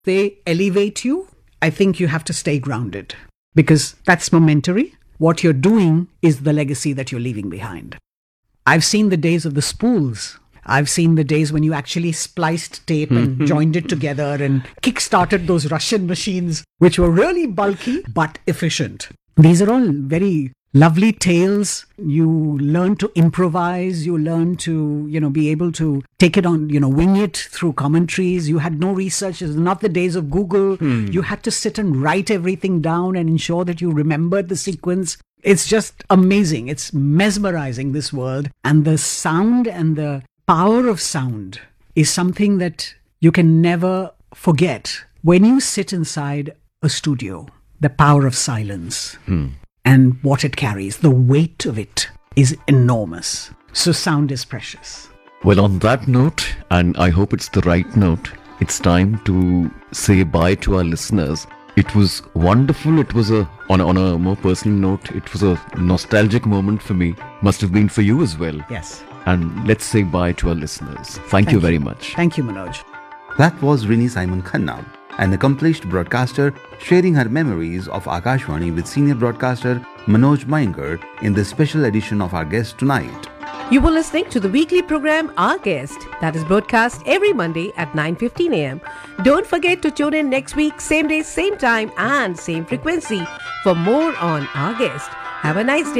they elevate you, I think you have to stay grounded because that's momentary. What you're doing is the legacy that you're leaving behind. I've seen the days of the spools. I've seen the days when you actually spliced tape and joined it together and kick-started those Russian machines, which were really bulky but efficient. These are all very lovely tales. You learn to improvise. You learn to, be able to take it on, wing it through commentaries. You had no research. It's not the days of Google. You had to sit and write everything down and ensure that you remembered the sequence. It's just amazing. It's mesmerizing, this world. And the sound and the power of sound is something that you can never forget. When you sit inside a studio, the power of silence and what it carries, the weight of it is enormous. So sound is precious. Well, on that note, and I hope it's the right note, it's time to say bye to our listeners. It was wonderful. It was on a more personal note, it was a nostalgic moment for me. Must have been for you as well. Yes. And let's say bye to our listeners. Thank you very much. Thank you, Manoj. That was Rini Simon Khanna, an accomplished broadcaster sharing her memories of Akashvani with senior broadcaster Manoj Maingar in this special edition of Our Guest Tonight. You were listening to the weekly program Our Guest that is broadcast every Monday at 9:15 a.m. Don't forget to tune in next week, same day, same time and same frequency for more on Our Guest. Have a nice day.